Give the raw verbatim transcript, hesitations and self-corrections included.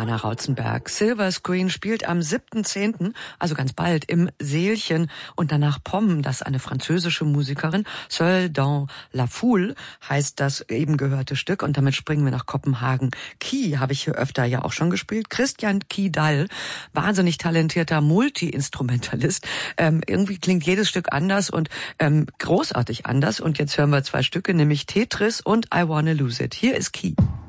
Anna Rautzenberg. Silver Screen spielt am siebten zehnten, also ganz bald, im Seelchen und danach Pomm, das eine französische Musikerin, Seul dans la Foule, heißt das eben gehörte Stück und damit springen wir nach Kopenhagen. Key habe ich hier öfter ja auch schon gespielt. Christian Kidal, wahnsinnig talentierter Multi-Instrumentalist. Ähm, irgendwie klingt jedes Stück anders und ähm, großartig anders und jetzt hören wir zwei Stücke, nämlich Tetris und I Wanna Lose It. Hier ist Key.